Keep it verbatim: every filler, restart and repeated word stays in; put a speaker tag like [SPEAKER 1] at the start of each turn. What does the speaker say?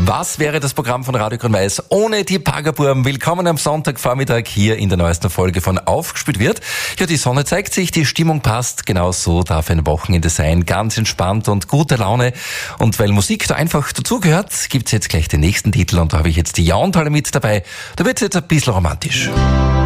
[SPEAKER 1] Was wäre das Programm von Radio Grün-Weiß ohne die Baggerburm? Willkommen am Sonntagvormittag hier in der neuesten Folge von Aufgespielt wird. Ja, die Sonne zeigt sich, die Stimmung passt. Genau so darf ein Wochenende sein. Ganz entspannt und gute Laune. Und weil Musik da einfach dazugehört, gibt's jetzt gleich den nächsten Titel. Und da habe ich jetzt die Jauntaler mit dabei. Da wird's jetzt ein bisschen romantisch.